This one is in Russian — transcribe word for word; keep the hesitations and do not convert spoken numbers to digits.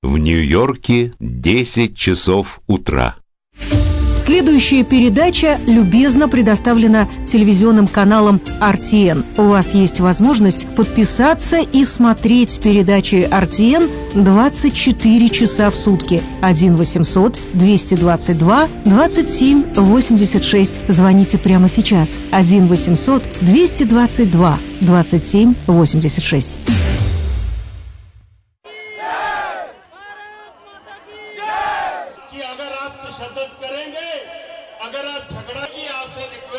В Нью-Йорке десять часов утра. Следующая передача любезно предоставлена телевизионным каналом эр ти эн. У вас есть возможность подписаться и смотреть передачи эр ти эн двадцать четыре часа в сутки. один восемьсот двести двадцать два двадцать семь восемьдесят шесть. Звоните прямо сейчас. один восемьсот двести двадцать два двадцать семь восемьдесят шесть. कि अगर आप तशद्दुद करेंगे, अगर आप झगड़ा की आपसे